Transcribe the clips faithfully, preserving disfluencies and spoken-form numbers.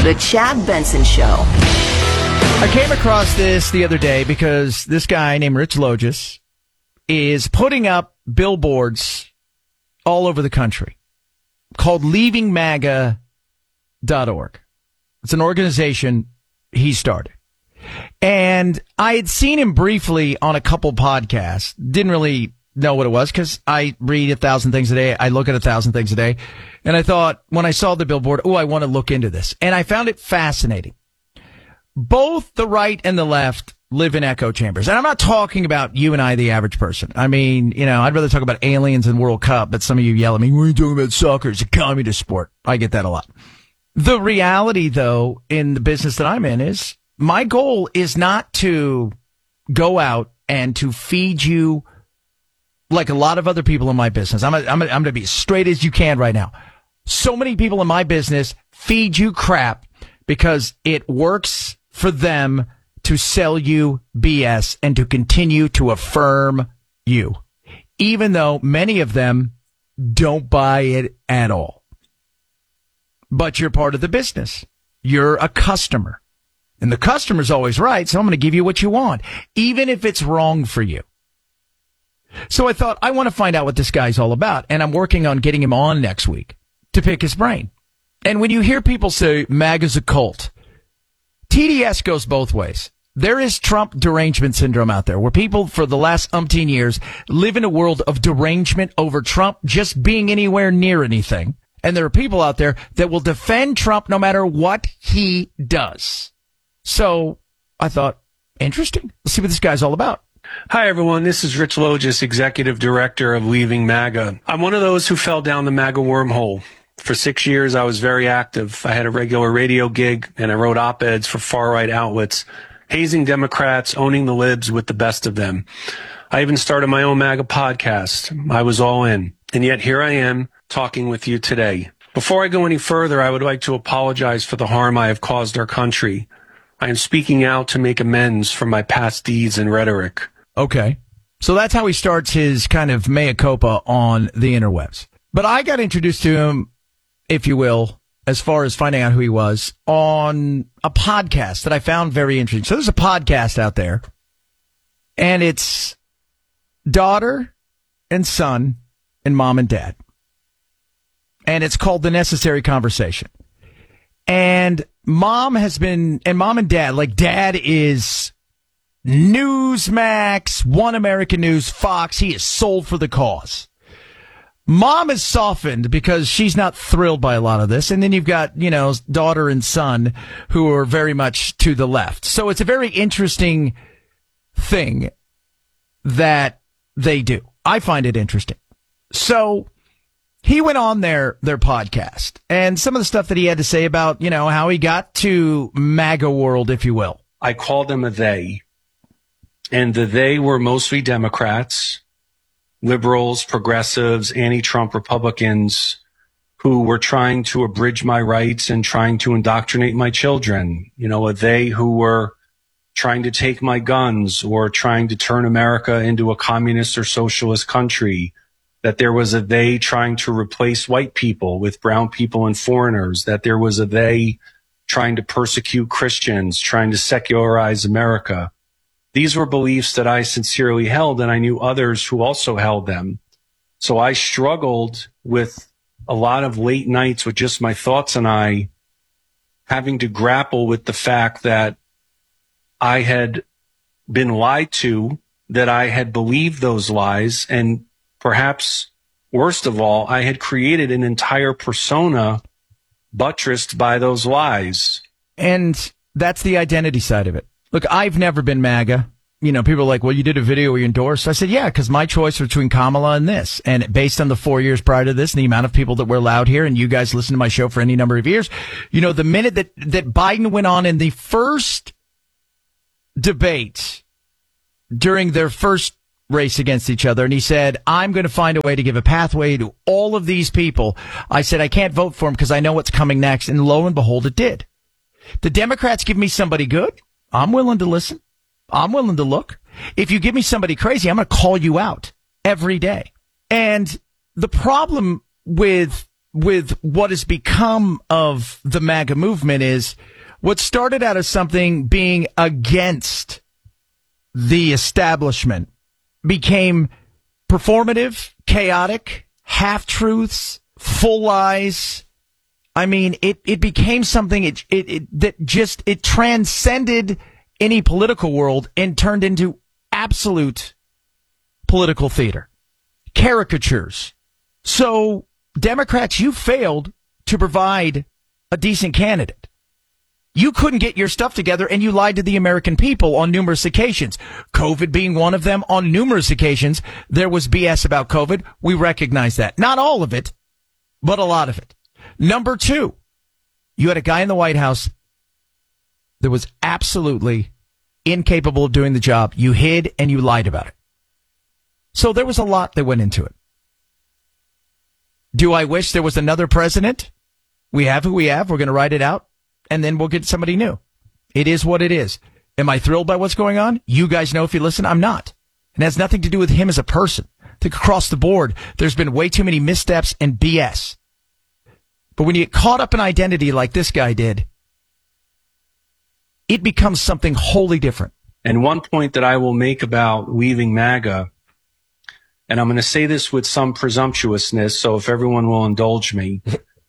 The Chad Benson Show. I came across this the other day because this guy named Rich Logis is putting up billboards all over the country called leaving maga dot org. It's an organization he started. And I had seen him briefly on a couple podcasts. Didn't really know what it was because I read a thousand things a day. I look at a thousand things a day. And I thought, when I saw the billboard, oh, I want to look into this. And I found it fascinating. Both the right and the left live in echo chambers. And I'm not talking about you and I, the average person. I mean, you know, I'd rather talk about aliens and World Cup, but some of you yell at me, what are you talking about soccer? It's a communist sport. I get that a lot. The reality, though, in the business that I'm in is my goal is not to go out and to feed you like a lot of other people in my business. I'm, a, I'm, a, I'm going to be as straight as you can right now. So many people in my business feed you crap because it works for them to sell you B S and to continue to affirm you, even though many of them don't buy it at all. But you're part of the business. You're a customer. And the customer's always right, so I'm going to give you what you want, even if it's wrong for you. So I thought, I want to find out what this guy's all about, and I'm working on getting him on next week to pick his brain. And when you hear people say MAGA's a cult, T D S goes both ways. There is Trump derangement syndrome out there, where people for the last umpteen years live in a world of derangement over Trump just being anywhere near anything. And there are people out there that will defend Trump no matter what he does. So I thought, interesting. Let's see what this guy's all about. Hi, everyone. This is Rich Logis, Executive Director of Leaving MAGA. I'm one of those who fell down the MAGA wormhole. For six years, I was very active. I had a regular radio gig, and I wrote op-eds for far-right outlets, hazing Democrats, owning the libs with the best of them. I even started my own MAGA podcast. I was all in. And yet here I am talking with you today. Before I go any further, I would like to apologize for the harm I have caused our country. I am speaking out to make amends for my past deeds and rhetoric. Okay. So that's how he starts his kind of mea culpa on the interwebs. But I got introduced to him, if you will, as far as finding out who he was, on a podcast that I found very interesting. So there's a podcast out there, and it's daughter and son and mom and dad. And it's called The Necessary Conversation. And mom has been, and mom and dad, like dad is Newsmax, One American News, Fox. He is sold for the cause. Mom is softened because she's not thrilled by a lot of this. And then you've got, you know, daughter and son who are very much to the left. So it's a very interesting thing that they do. I find it interesting. So he went on their, their podcast, and some of the stuff that he had to say about, you know, how he got to MAGA world, if you will. I called them a they, and the they were mostly Democrats, liberals, progressives, anti-Trump Republicans who were trying to abridge my rights and trying to indoctrinate my children. You know, a they who were trying to take my guns or trying to turn America into a communist or socialist country. That there was a they trying to replace white people with brown people and foreigners, that there was a they trying to persecute Christians, trying to secularize America. These were beliefs that I sincerely held, and I knew others who also held them. So I struggled with a lot of late nights with just my thoughts and I having to grapple with the fact that I had been lied to, that I had believed those lies, and perhaps worst of all, I had created an entire persona buttressed by those lies. And that's the identity side of it. Look, I've never been MAGA. You know, people are like, well, you did a video where you endorsed. I said, yeah, because my choice was between Kamala and this. And based on the four years prior to this and the amount of people that were allowed here, and you guys listen to my show for any number of years, you know, the minute that, that Biden went on in the first debate during their first race against each other, and he said, I'm going to find a way to give a pathway to all of these people. I said, I can't vote for him because I know what's coming next. And lo and behold, it did. The Democrats give me somebody good. I'm willing to listen. I'm willing to look. If you give me somebody crazy, I'm going to call you out every day. And the problem with with what has become of the MAGA movement is what started out as something being against the establishment became performative, chaotic, half-truths, full lies. I mean, it, it became something it, it, it that just, it transcended any political world and turned into absolute political theater. Caricatures. So, Democrats, you failed to provide a decent candidate. You couldn't get your stuff together and you lied to the American people on numerous occasions. COVID being one of them. On numerous occasions, there was B S about COVID. We recognize that. Not all of it, but a lot of it. Number two, you had a guy in the White House that was absolutely incapable of doing the job. You hid and you lied about it. So there was a lot that went into it. Do I wish there was another president? We have who we have. We're going to write it out, and then we'll get somebody new. It is what it is. Am I thrilled by what's going on? You guys know if you listen, I'm not. It has nothing to do with him as a person. I think across the board, there's been way too many missteps and B S. But when you get caught up in identity like this guy did, it becomes something wholly different. And one point that I will make about leaving MAGA, and I'm going to say this with some presumptuousness, so if everyone will indulge me,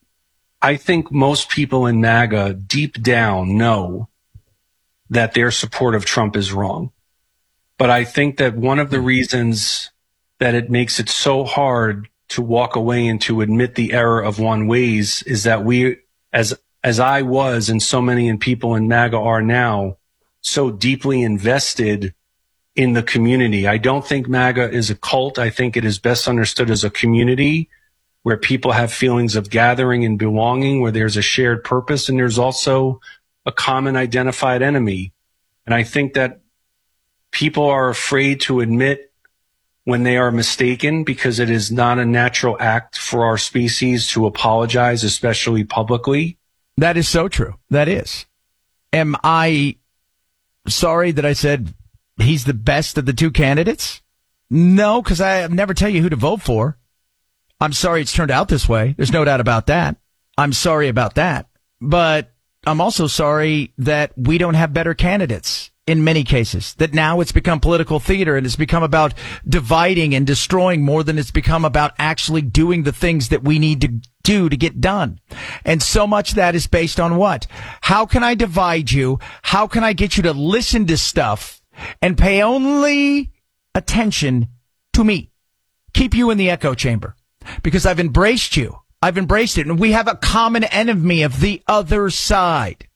I think most people in MAGA deep down know that their support of Trump is wrong. But I think that one of the reasons that it makes it so hard to walk away and to admit the error of one's ways is that we, as as I was and so many in people in MAGA are now, so deeply invested in the community. I don't think MAGA is a cult. I think it is best understood as a community where people have feelings of gathering and belonging, where there's a shared purpose, and there's also a common identified enemy. And I think that people are afraid to admit when they are mistaken, because it is not a natural act for our species to apologize, especially publicly. That is so true. That is. Am I sorry that I said he's the best of the two candidates? No, because I never tell you who to vote for. I'm sorry it's turned out this way. There's no doubt about that. I'm sorry about that. But I'm also sorry that we don't have better candidates in many cases, that now it's become political theater and it's become about dividing and destroying more than it's become about actually doing the things that we need to do to get done. And so much of that is based on what? How can I divide you? How can I get you to listen to stuff and pay only attention to me? Keep you in the echo chamber because I've embraced you. I've embraced it. And we have a common enemy of the other side.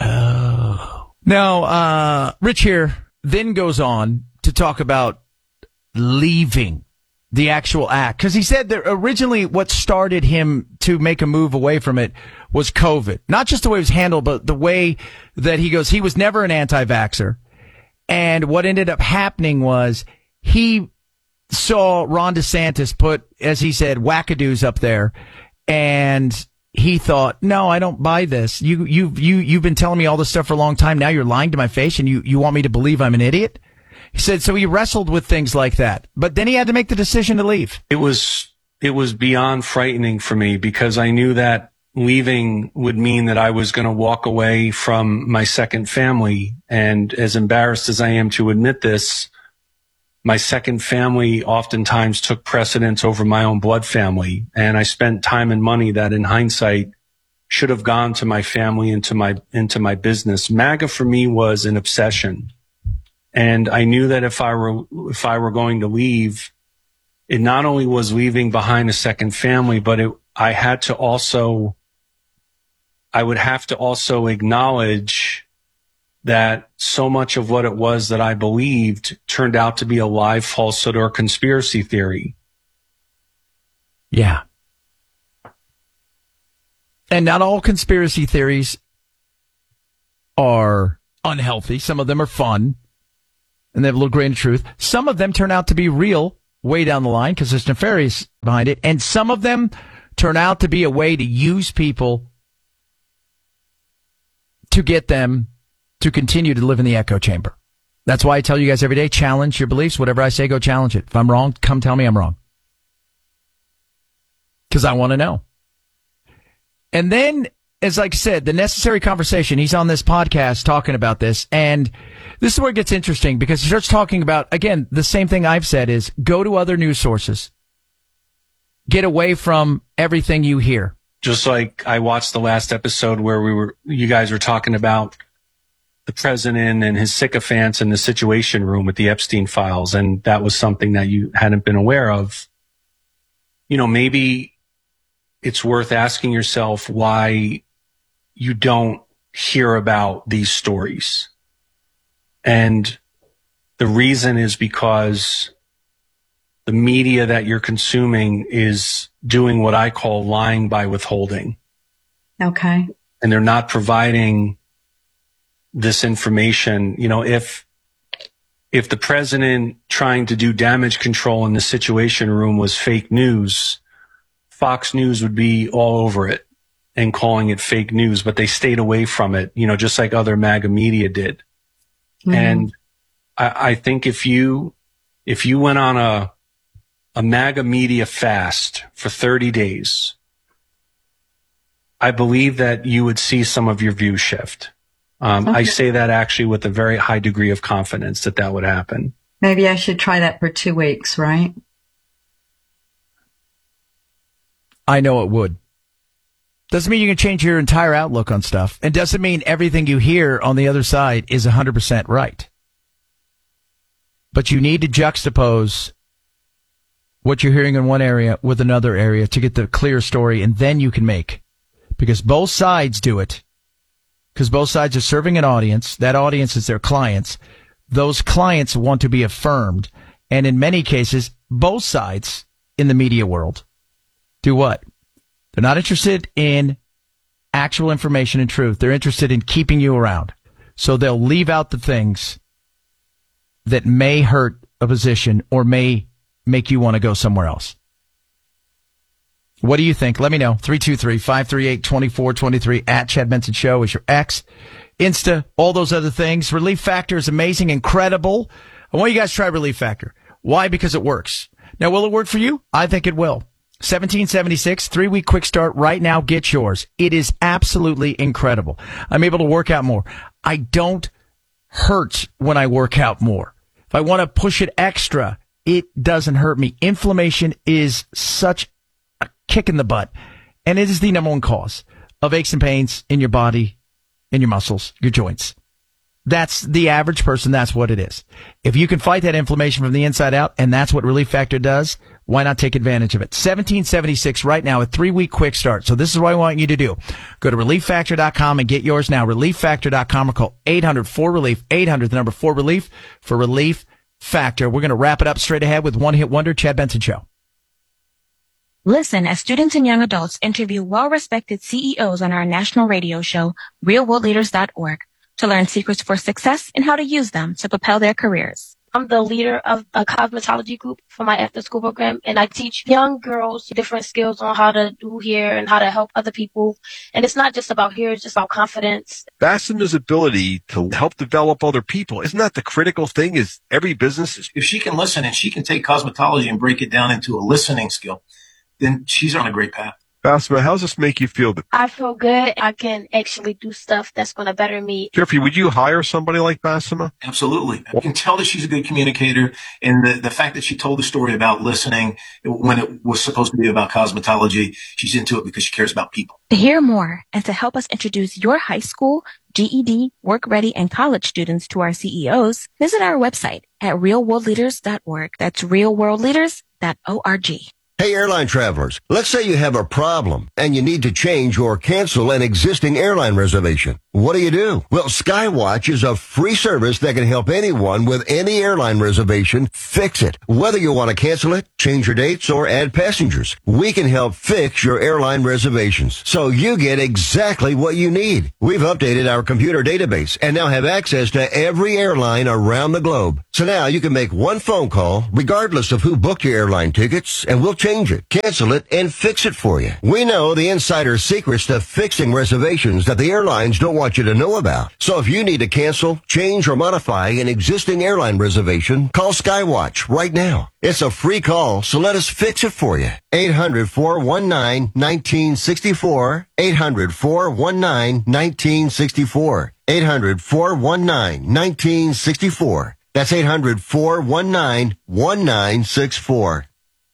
Oh. Now, uh, Rich here then goes on to talk about leaving the actual act. Because he said that originally what started him to make a move away from it was COVID. Not just the way it was handled, but the way that he goes, he was never an anti-vaxxer. And what ended up happening was he saw Ron DeSantis put, as he said, wackadoos up there. And he thought, no, I don't buy this. You, you, you, you've been telling me all this stuff for a long time. Now you're lying to my face and you, you want me to believe I'm an idiot? He said, so he wrestled with things like that, but then he had to make the decision to leave. It was, it was beyond frightening for me because I knew that leaving would mean that I was going to walk away from my second family. And as embarrassed as I am to admit this, my second family oftentimes took precedence over my own blood family. And I spent time and money that in hindsight should have gone to my family and to my, into my business. MAGA for me was an obsession. And I knew that if I were, if I were going to leave, it not only was leaving behind a second family, but it, I had to also, I would have to also acknowledge that so much of what it was that I believed turned out to be a lie, falsehood, or conspiracy theory. Yeah. And not all conspiracy theories are unhealthy. Some of them are fun, and they have a little grain of truth. Some of them turn out to be real way down the line because there's nefarious behind it. And some of them turn out to be a way to use people to get them to continue to live in the echo chamber. That's why I tell you guys every day, challenge your beliefs. Whatever I say, go challenge it. If I'm wrong, come tell me I'm wrong. Because I want to know. And then, as like I said, the necessary conversation, he's on this podcast talking about this. And this is where it gets interesting because he starts talking about, again, the same thing I've said is go to other news sources. Get away from everything you hear. Just like I watched the last episode where we were, you guys were talking about the president and his sycophants in the Situation Room with the Epstein files. And that was something that you hadn't been aware of. You know, maybe it's worth asking yourself why you don't hear about these stories. And the reason is because the media that you're consuming is doing what I call lying by withholding. Okay. And they're not providing this information. You know, if, if the president trying to do damage control in the Situation Room was fake news, Fox News would be all over it and calling it fake news, but they stayed away from it, you know, just like other MAGA media did. Mm-hmm. And I, I think if you, if you went on a, a MAGA media fast for thirty days, I believe that you would see some of your views shift. Um, okay. I say that actually with a very high degree of confidence that that would happen. Maybe I should try that for two weeks, right? I know it would. Doesn't mean you can change your entire outlook on stuff. And doesn't mean everything you hear on the other side is one hundred percent right. But you need to juxtapose what you're hearing in one area with another area to get the clear story, and then you can make. Because both sides do it. Because both sides are serving an audience. That audience is their clients. Those clients want to be affirmed. And in many cases, both sides in the media world do what? They're not interested in actual information and truth. They're interested in keeping you around. So they'll leave out the things that may hurt a position or may make you want to go somewhere else. What do you think? Let me know. three two three, five three eight, two four two three at Chad Benson Show is your X, Insta, all those other things. Relief Factor is amazing, incredible. I want you guys to try Relief Factor. Why? Because it works. Now, will it work for you? I think it will. seventeen seventy-six, three-week quick start right now. Get yours. It is absolutely incredible. I'm able to work out more. I don't hurt when I work out more. If I want to push it extra, it doesn't hurt me. Inflammation is such a kick in the butt, and it is the number one cause of aches and pains in your body, in your muscles, your joints. That's the average person. That's what it is. If you can fight that inflammation from the inside out, and that's what Relief Factor does, why not take advantage of it? seventeen seventy-six right now, a three-week quick start. So this is what I want you to do. Go to relief factor dot com and get yours now. relief factor dot com or call eight hundred four relief, eight hundred, the number four relief for Relief Factor. We're going to wrap it up straight ahead with One Hit Wonder, Chad Benson Show. Listen as students and young adults interview well-respected C E Os on our national radio show, real world leaders dot org, to learn secrets for success and how to use them to propel their careers. I'm the leader of a cosmetology group for my after-school program, and I teach young girls different skills on how to do hair and how to help other people. And it's not just about hair, it's just about confidence. Bassema's ability to help develop other people, isn't that the critical thing? Is every business is... If she can listen and she can take cosmetology and break it down into a listening skill, then she's on a great path. Bassema, how does this make you feel? I feel good. I can actually do stuff that's going to better me. Jeffrey, would you hire somebody like Bassema? Absolutely. I can tell that she's a good communicator. And the, the fact that she told the story about listening when it was supposed to be about cosmetology, she's into it because she cares about people. To hear more and to help us introduce your high school, G E D, work ready, and college students to our C E Os, visit our website at real world leaders dot org. That's real world leaders dot org. Hey, airline travelers, let's say you have a problem and you need to change or cancel an existing airline reservation. What do you do? Well, Skywatch is a free service that can help anyone with any airline reservation fix it. Whether you want to cancel it, change your dates, or add passengers, we can help fix your airline reservations so you get exactly what you need. We've updated our computer database and now have access to every airline around the globe. So now you can make one phone call regardless of who booked your airline tickets, and we'll check change it, cancel it, and fix it for you. We know the insider secrets to fixing reservations that the airlines don't want you to know about. So if you need to cancel, change, or modify an existing airline reservation, call Skywatch right now. It's a free call, so let us fix it for you. eight hundred, four one nine, one nine six four. eight hundred, four one nine, one nine six four. eight hundred, four one nine, one nine six four. That's eight hundred, four one nine, one nine six four.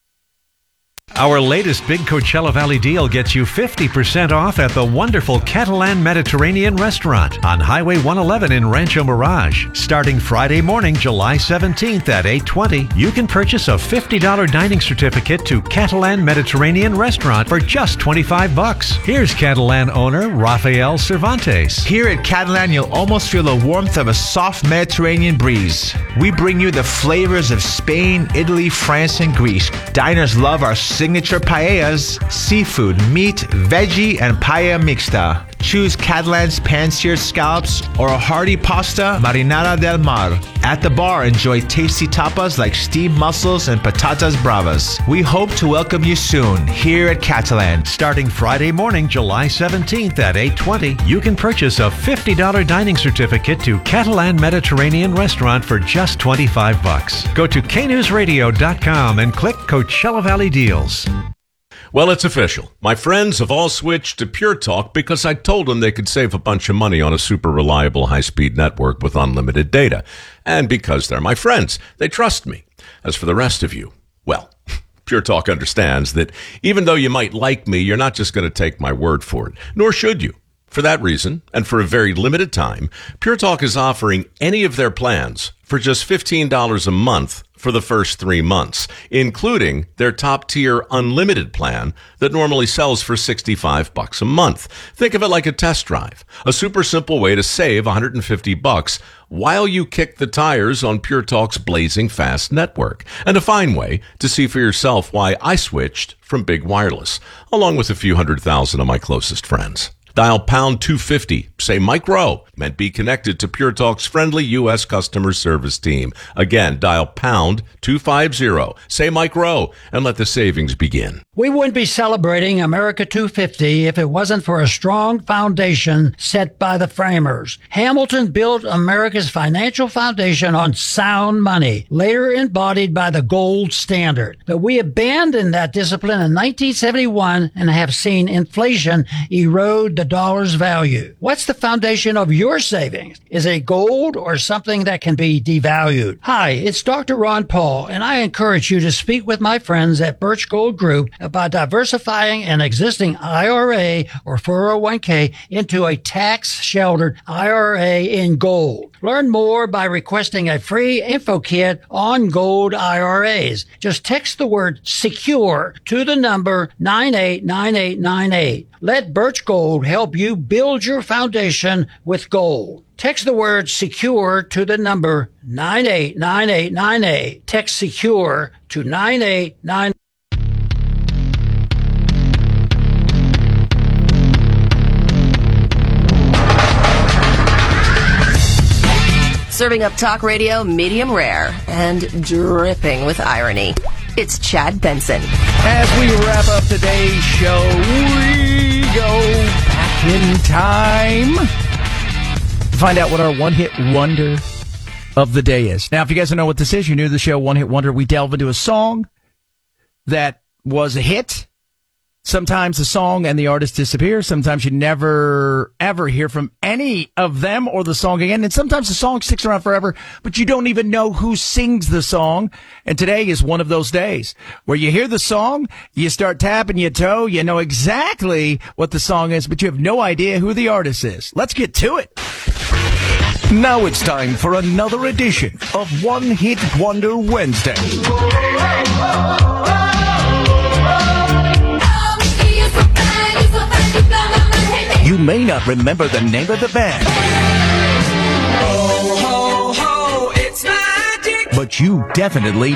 Our latest big Coachella Valley deal gets you fifty percent off at the wonderful Catalan Mediterranean Restaurant on Highway one eleven in Rancho Mirage. Starting Friday morning, July seventeenth at eight twenty, you can purchase a fifty dollars dining certificate to Catalan Mediterranean Restaurant for just twenty-five bucks. Here's Catalan owner Rafael Cervantes. Here at Catalan, you'll almost feel the warmth of a soft Mediterranean breeze. We bring you the flavors of Spain, Italy, France, and Greece. Diners love our signature paellas, seafood, meat, veggie, and paella mixta. Choose Catalan's pan-seared scallops or a hearty pasta marinara del mar. At the bar, enjoy tasty tapas like steamed mussels and patatas bravas. We hope to welcome you soon here at Catalan. Starting Friday morning, July seventeenth at eight twenty, you can purchase a fifty dollars dining certificate to Catalan Mediterranean Restaurant for just twenty-five bucks. Go to K news radio dot com and click Coachella Valley Deals. Well, it's official. My friends have all switched to Pure Talk because I told them they could save a bunch of money on a super reliable high-speed network with unlimited data. And because they're my friends, they trust me. As for the rest of you, well, Pure Talk understands that even though you might like me, you're not just going to take my word for it, nor should you. For that reason, and for a very limited time, Pure Talk is offering any of their plans for just fifteen dollars a month for the first three months, including their top-tier unlimited plan that normally sells for sixty-five bucks a month. Think of it like a test drive, a super simple way to save one hundred fifty bucks while you kick the tires on Pure Talk's blazing fast network, and a fine way to see for yourself why I switched from Big Wireless, along with a few hundred thousand of my closest friends. Dial pound two fifty, say Mike Rowe, and be connected to Pure Talk's friendly U S customer service team. Again, dial pound two fifty, say Mike Rowe, and let the savings begin. We wouldn't be celebrating America two fifty if it wasn't for a strong foundation set by the framers. Hamilton built America's financial foundation on sound money, later embodied by the gold standard. But we abandoned that discipline in nineteen seventy-one and have seen inflation erode the dollar's value. What's the foundation of your savings? Is it gold or something that can be devalued? Hi, it's Doctor Ron Paul, and I encourage you to speak with my friends at Birch Gold Group about diversifying an existing I R A or four oh one k into a tax-sheltered I R A in gold. Learn more by requesting a free info kit on gold I R As. Just text the word SECURE to the number nine eight nine eight nine eight. Let Birch Gold help you build your foundation with gold. Text the word SECURE to the number nine eight nine eight nine eight. Text SECURE to nine eight nine eight. Serving up talk radio medium rare and dripping with irony. It's Chad Benson. As we wrap up today's show, we go back in time to find out what our one-hit wonder of the day is. Now, if you guys don't know what this is, you're new to the show, One Hit Wonder. We delve into a song that was a hit. Sometimes the song and the artist disappear. Sometimes you never, ever hear from any of them or the song again. And sometimes the song sticks around forever, but you don't even know who sings the song. And today is one of those days where you hear the song, you start tapping your toe, you know exactly what the song is, but you have no idea who the artist is. Let's get to it. Now it's time for another edition of One Hit Wonder Wednesday. You may not remember the name of the band, Ho, ho, ho, it's magic. but you definitely